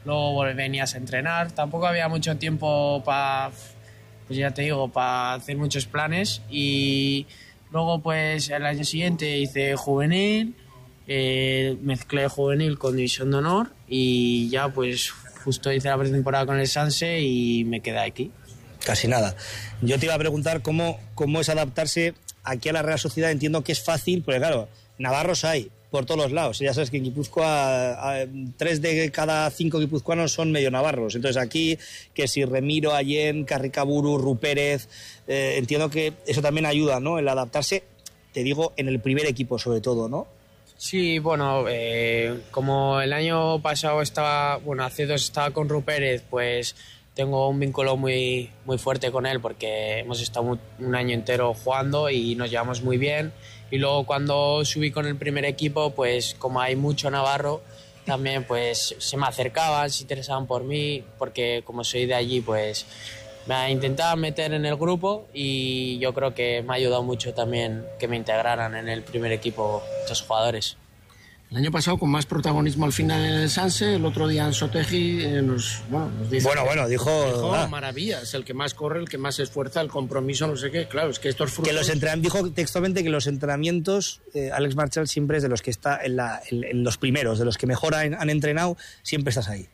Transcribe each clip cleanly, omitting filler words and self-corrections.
luego venías a entrenar, tampoco había mucho tiempo para, pues ya te digo, para hacer muchos planes. Y luego pues el año siguiente hice juvenil, mezclé juvenil con división de honor y ya pues justo hice la pretemporada con el Sanse y me quedé aquí. Casi nada. Yo te iba a preguntar cómo es adaptarse aquí a la Real Sociedad. Entiendo que es fácil, porque claro, navarros hay por todos los lados. Ya sabes que en Guipúzcoa 3 de cada 5 guipuzcoanos son medio navarros. Entonces aquí, que si Remiro, Allén, Carricaburu, Rupérez, entiendo que eso también ayuda, ¿no? El adaptarse, te digo, en el primer equipo sobre todo, ¿no? Sí, bueno, como el año pasado hace 2 estaba con Rupérez, pues tengo un vínculo muy, muy fuerte con él porque hemos estado un año entero jugando y nos llevamos muy bien. Y luego cuando subí con el primer equipo, pues como hay mucho navarro, también pues se me acercaban, se interesaban por mí, porque como soy de allí, pues me intentaban meter en el grupo y yo creo que me ha ayudado mucho también que me integraran en el primer equipo estos jugadores. El año pasado con más protagonismo al final en el Sanse, el otro día en Sotegui nos dice... Dijo maravillas, el que más corre, el que más se esfuerza, el compromiso, no sé qué. Claro, es que estos frutos... Dijo textualmente que los entrenamientos, Alex Marchal siempre es de los que está en los primeros, de los que mejor han entrenado, siempre estás ahí.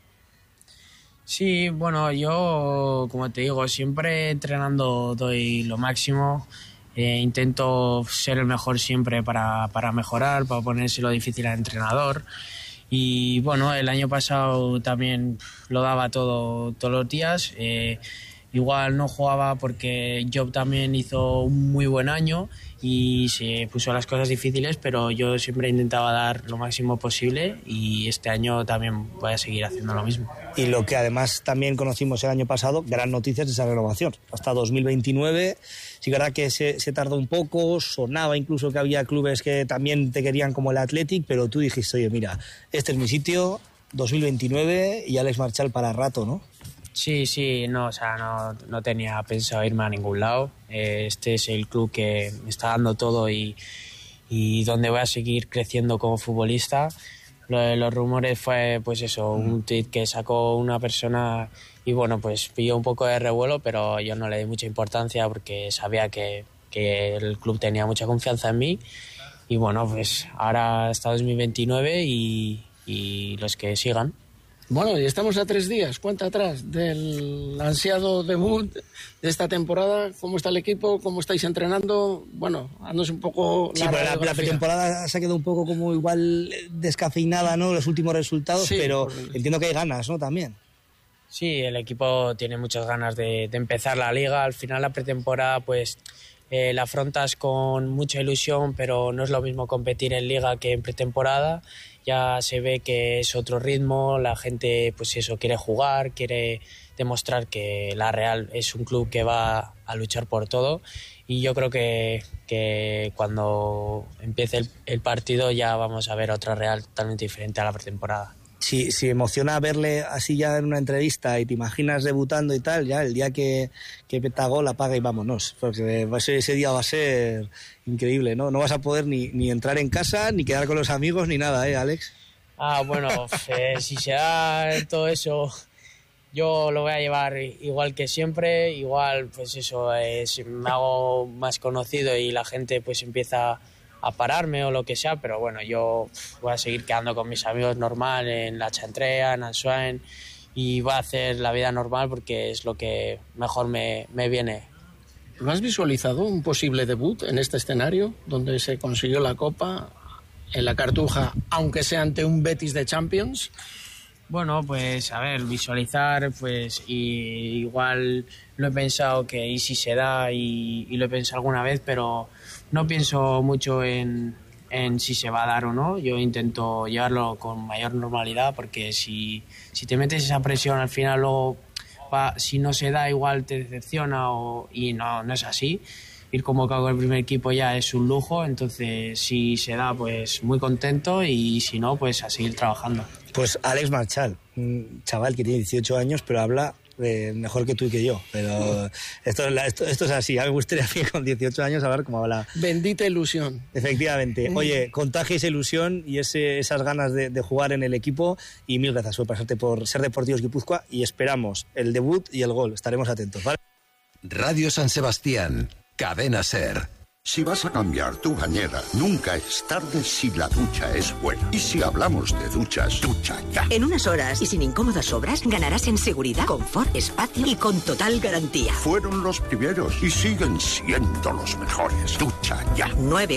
Sí, bueno, yo, como te digo, siempre entrenando doy lo máximo. Intento ser el mejor siempre para mejorar, para ponérselo difícil al entrenador. Y bueno, el año pasado también lo daba todos los días. Igual no jugaba porque Job también hizo un muy buen año y se puso las cosas difíciles, pero yo siempre intentaba dar lo máximo posible y este año también voy a seguir haciendo lo mismo. Y lo que además también conocimos el año pasado, gran noticia es esa renovación, hasta 2029. Sí, verdad que se tardó un poco, sonaba incluso que había clubes que también te querían como el Athletic, pero tú dijiste, oye, mira, este es mi sitio, 2029 y Alex Marchal para rato, ¿no? Sí, no tenía pensado irme a ningún lado. Este es el club que me está dando todo y donde voy a seguir creciendo como futbolista. Lo de los rumores fue pues eso, un tweet que sacó una persona y bueno, pues pilló un poco de revuelo, pero yo no le di mucha importancia porque sabía que el club tenía mucha confianza en mí y bueno, pues ahora está 2029 y los que sigan. Bueno, y estamos a 3 días, cuenta atrás, del ansiado debut de esta temporada. ¿Cómo está el equipo? ¿Cómo estáis entrenando? Bueno, haznos un poco... Sí, pero la pretemporada se ha quedado un poco como igual descafeinada, ¿no? Los últimos resultados, sí, pero entiendo que hay ganas, ¿no? También. Sí, el equipo tiene muchas ganas de empezar la liga. Al final la pretemporada, pues... la afrontas con mucha ilusión, pero no es lo mismo competir en liga que en pretemporada. Ya se ve que es otro ritmo, la gente pues eso quiere jugar, quiere demostrar que la Real es un club que va a luchar por todo y yo creo que cuando empiece el partido ya vamos a ver otra Real totalmente diferente a la pretemporada. Si emociona verle así ya en una entrevista y te imaginas debutando y tal, ya el día que meta gol apaga y vámonos, porque ese día va a ser increíble, ¿no? No vas a poder ni entrar en casa, ni quedar con los amigos, ni nada, ¿eh, Alex? Bueno, si se da todo eso, yo lo voy a llevar igual que siempre, igual pues eso, si me hago más conocido y la gente pues empieza a pararme o lo que sea, pero bueno, yo voy a seguir quedando con mis amigos normal en la Chantrea, en Ansoain y voy a hacer la vida normal porque es lo que mejor me viene. ¿Lo has visualizado un posible debut en este escenario donde se consiguió la Copa en la Cartuja, aunque sea ante un Betis de Champions? Bueno, pues a ver, visualizar, pues y igual lo he pensado que y si se da y lo he pensado alguna vez, pero no pienso mucho en si se va a dar o no. Yo intento llevarlo con mayor normalidad porque si te metes esa presión al final luego si no se da igual te decepciona y no es así. Ir convocado con el primer equipo ya es un lujo, entonces si se da pues muy contento y si no pues a seguir trabajando. Pues Alex Marchal, un chaval que tiene 18 años pero habla mejor que tú y que yo, pero esto es así. A mí me gustaría con 18 años a ver cómo habla. Bendita ilusión. Efectivamente. Oye, contagia esa ilusión y esas ganas de jugar en el equipo, y mil gracias por pasarte por Ser Deportivos Guipúzcoa, y esperamos el debut y el gol. Estaremos atentos, ¿vale? Radio San Sebastián, Cadena Ser. Si vas a cambiar tu bañera, nunca es tarde si la ducha es buena. Y si hablamos de duchas, ducha ya. En unas horas y sin incómodas obras, ganarás en seguridad, confort, espacio y con total garantía. Fueron los primeros y siguen siendo los mejores. Ducha ya.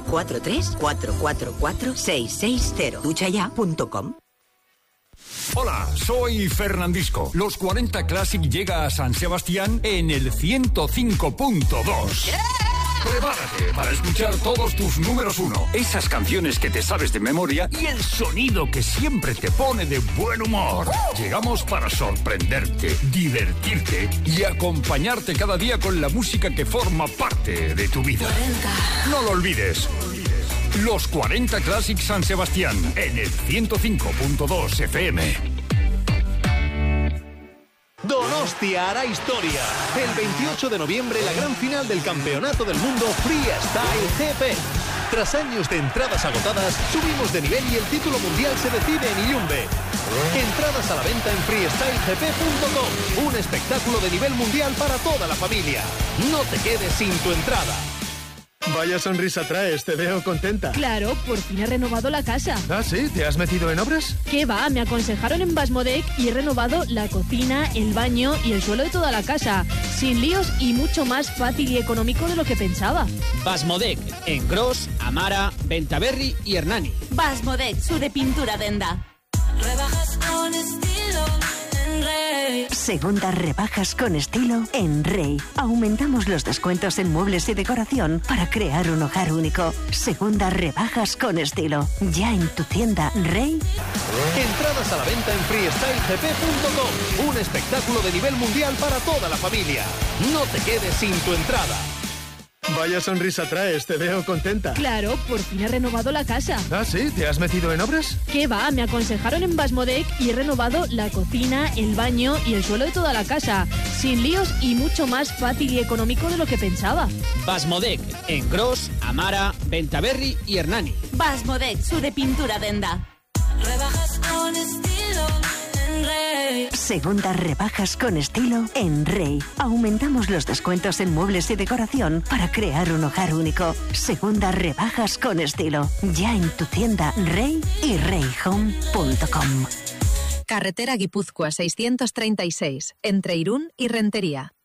943-444-660. duchaya.com. Hola, soy Fernandisco. Los 40 Classic llega a San Sebastián en el 105.2. Prepárate para escuchar todos tus números uno, esas canciones que te sabes de memoria y el sonido que siempre te pone de buen humor. Llegamos para sorprenderte, divertirte y acompañarte cada día con la música que forma parte de tu vida. No lo olvides. Los 40 Classic San Sebastián en el 105.2 FM. Donostia hará historia. El 28 de noviembre, la gran final del Campeonato del Mundo Freestyle GP. Tras años de entradas agotadas, subimos de nivel y el título mundial se decide en Iyumbe. Entradas a la venta en freestylegp.com. Un espectáculo de nivel mundial para toda la familia. No te quedes sin tu entrada. Vaya sonrisa traes, te veo contenta. Claro, por fin he renovado la casa. ¿Ah, sí? ¿Te has metido en obras? ¿Qué va? Me aconsejaron en Basmodec y he renovado la cocina, el baño y el suelo de toda la casa. Sin líos y mucho más fácil y económico de lo que pensaba. Basmodec, en Gros, Amara, Bentaberri y Hernani. Basmodec, su de pintura denda. Rebajas con estilo en Rey. Segundas rebajas con estilo en Rey. Aumentamos los descuentos en muebles y decoración para crear un hogar único. Segundas rebajas con estilo. Ya en tu tienda Rey. Entradas a la venta en freestylegp.com. Un espectáculo de nivel mundial para toda la familia. No te quedes sin tu entrada. Vaya sonrisa traes, te veo contenta. Claro, por fin he renovado la casa. ¿Ah, sí? ¿Te has metido en obras? ¿Qué va? Me aconsejaron en Basmodec y he renovado la cocina, el baño y el suelo de toda la casa. Sin líos y mucho más fácil y económico de lo que pensaba. Basmodec, en Gros, Amara, Bentaberri y Hernani. Basmodec, su de pintura denda. Rebajas con estilo en Rey. Segundas rebajas con estilo en Rey. Aumentamos los descuentos en muebles y decoración para crear un hogar único. Segundas rebajas con estilo. Ya en tu tienda Rey y reyhome.com. Carretera Guipúzcoa 636, entre Irún y Rentería.